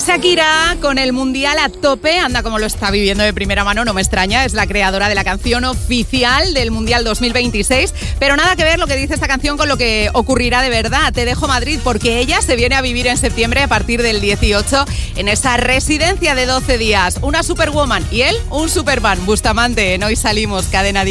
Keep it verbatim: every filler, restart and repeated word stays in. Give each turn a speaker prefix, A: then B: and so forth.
A: Shakira, con el Mundial a tope, anda como lo está viviendo de primera mano, no me extraña, es la creadora de la canción oficial del Mundial dos mil veintiséis, pero nada que ver lo que dice esta canción con lo que ocurrirá de verdad. Te dejo Madrid porque ella se viene a vivir en septiembre a partir del dieciocho en esa residencia de doce días. Una superwoman y él un superman. Bustamante, en Hoy Salimos, Cadena diez.